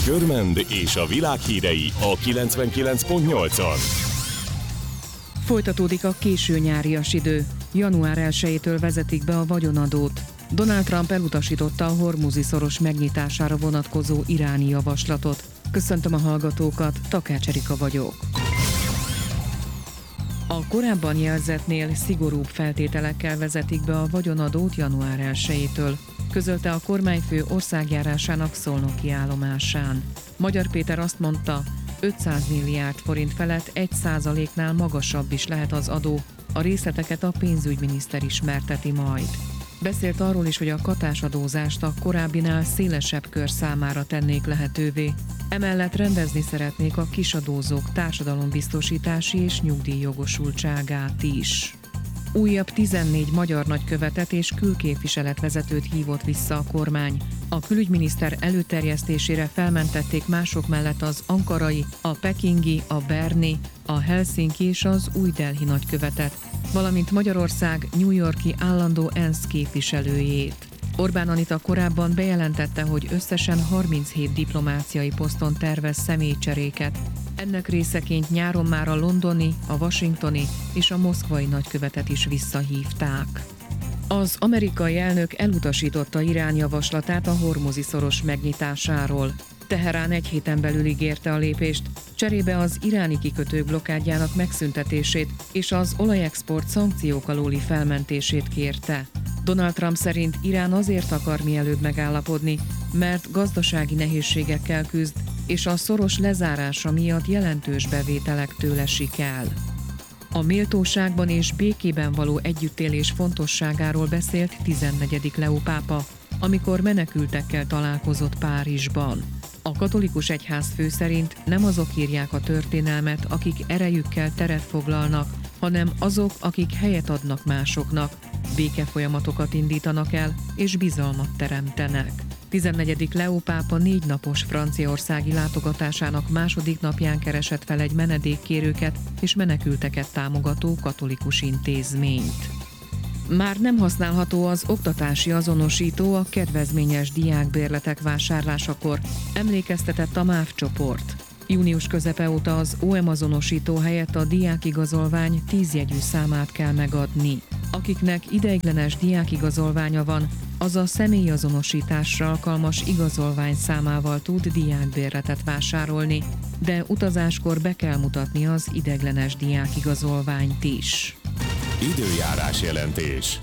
Körmend és a világ hírei a 99.8-on. Folytatódik a késő nyárias idő. Január 1-től vezetik be a vagyonadót. Donald Trump elutasította a Hormuzi-szoros megnyitására vonatkozó iráni javaslatot. Köszöntöm a hallgatókat, Takács Erika vagyok. A korábban jelzettnél szigorúbb feltételekkel vezetik be a vagyonadót január 1-től, közölte a kormányfő országjárásának szolnoki állomásán. Magyar Péter azt mondta, 500 milliárd forint felett 1%-nál magasabb is lehet az adó, a részleteket a pénzügyminiszter ismerteti majd. Beszélt arról is, hogy a katásadózást a korábbinál szélesebb kör számára tennék lehetővé. Emellett rendezni szeretnék a kisadózók társadalombiztosítási és nyugdíjjogosultságát is. Újabb 14 magyar nagykövetet és külképviseletvezetőt hívott vissza a kormány. A külügyminiszter előterjesztésére felmentették mások mellett az ankarai, a pekingi, a berni, a helsinki és az új Delhi nagykövetet, valamint Magyarország New York-i állandó ENSZ képviselőjét. Orbán Anita korábban bejelentette, hogy összesen 37 diplomáciai poszton tervez személycseréket. Ennek részeként nyáron már a londoni, a washingtoni és a moszkvai nagykövetet is visszahívták. Az amerikai elnök elutasította Irán javaslatát a Hormuzi-szoros megnyitásáról. Teherán egy héten belül ígérte a lépést, cserébe az iráni kikötők blokkádjának megszüntetését és az olajexport szankciók alóli felmentését kérte. Donald Trump szerint Irán azért akar mielőbb megállapodni, mert gazdasági nehézségekkel küzd, és a szoros lezárása miatt jelentős bevételektől esik el. A méltóságban és békében való együttélés fontosságáról beszélt 14. Leó pápa, amikor menekültekkel találkozott Párizsban. A katolikus egyházfő szerint nem azok írják a történelmet, akik erejükkel teret foglalnak, hanem azok, akik helyet adnak másoknak, békefolyamatokat indítanak el és bizalmat teremtenek. 14. Leó pápa 4 napos franciaországi látogatásának második napján keresett fel egy menedékkérőket és menekülteket támogató katolikus intézményt. Már nem használható az oktatási azonosító a kedvezményes diákbérletek vásárlásakor, emlékeztetett a MÁV csoport. Június közepe óta az OM azonosító helyett a diákigazolvány 10 jegyű számát kell megadni. Akiknek ideiglenes diákigazolványa van, az a személyazonosításra alkalmas igazolvány számával tud diákbérletet vásárolni, de utazáskor be kell mutatni az ideiglenes diákigazolványt is. Időjárás jelentés.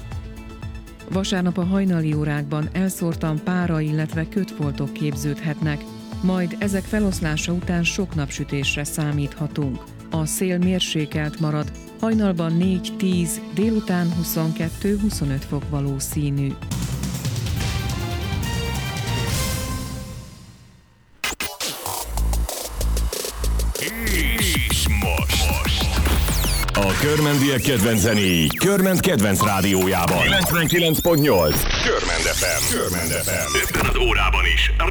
Vasárnap a hajnali órákban elszórtan pára, illetve kötfoltok képződhetnek, majd ezek feloszlása után sok napsütésre számíthatunk. A szél mérsékelt marad, hajnalban 4-10, délután 22-25 fok valószínű. És most a körmendiek kedvenc zenéi Körmend kedvenc rádiójában 99.8 Körmend FM. Ebben az órában is